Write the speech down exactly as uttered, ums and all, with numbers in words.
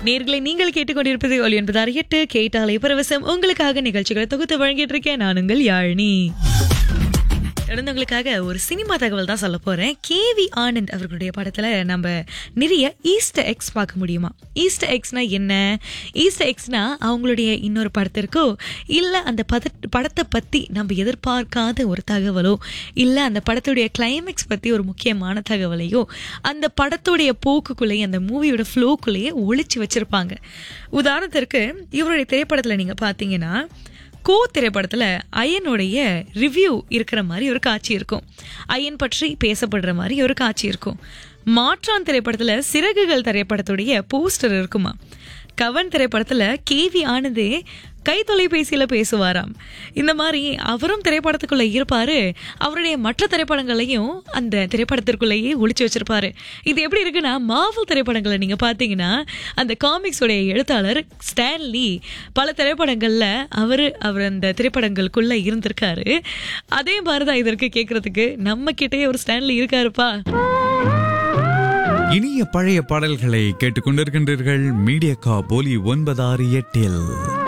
நேர்களை நீங்கள் கேட்டுக்கொண்டிருப்பது ஒலி என்பது எட்டு கேட்டாலே பரவசம் உங்களுக்காக நிகழ்ச்சிகளை தொகுத்து வழங்கிட்டு இருக்கேன். நான் உங்கள் யாழினி. தொடர்ந்து உங்களுக்காக ஒரு சினிமா தகவல் தான் சொல்ல போறேன். கே வி ஆனந்த் அவர்களுடைய படத்துல நம்ம நிறைய ஈஸ்டர் எக்ஸ் பார்க்க முடியுமா? ஈஸ்டர் எக்ஸ்னா என்ன? ஈஸ்டர் எக்ஸ்னா அவங்களுடைய இன்னொரு படத்திற்கோ இல்ல அந்த பத படத்தை பத்தி நம்ம எதிர்பார்க்காத ஒரு தகவலோ இல்ல அந்த படத்துடைய கிளைமேக்ஸ் பத்தி ஒரு முக்கியமான தகவலையோ அந்த படத்துடைய போக்குக்குள்ளேயே அந்த மூவியோட ஃப்ளோக்குள்ளேயே ஒளிச்சு வச்சிருப்பாங்க. உதாரணத்திற்கு இவருடைய திரைப்படத்துல நீங்க பாத்தீங்கன்னா கோ திரைப்படத்துல அயனுடைய ரிவ்யூ இருக்கிற மாதிரி ஒரு காட்சி இருக்கும். அயன் பற்றி பேசப்படுற மாதிரி ஒரு காட்சி இருக்கும். மாற்றான் திரைப்படத்துல சிறகுகள் திரைப்படத்துடைய போஸ்டர் இருக்குமா? கவன் திரைப்படத்துல கே வி ஆனந்தே கை தொலைபேசியில பேசுவாராம். இந்த மாதிரி அவரும் திரைப்படத்துக்குள்ள இருப்பாரு, அவருடைய மற்ற திரைப்படங்களையும் அந்த திரைப்படத்திற்குள்ளேயே ஒளிச்சு வச்சிருப்பாரு. இது எப்படி இருக்குன்னா, மார்வல் திரைப்படங்களை நீங்க பாத்தீங்கன்னா அந்த காமிக்ஸோடைய எழுத்தாளர் ஸ்டான்லி பல திரைப்படங்கள்ல அவரு அவர் அந்த திரைப்படங்களுக்குள்ள இருந்திருக்காரு. அதே மாதிரிதான் இதற்கு கேட்கறதுக்கு நம்ம கிட்டே ஒரு ஸ்டான்லி இருக்காருப்பா. இனிய பழைய பாடல்களை கேட்டுக்கொண்டிருக்கின்றீர்கள் மீடியா கா போலி ஒன்பது ஆறு எட்டில்.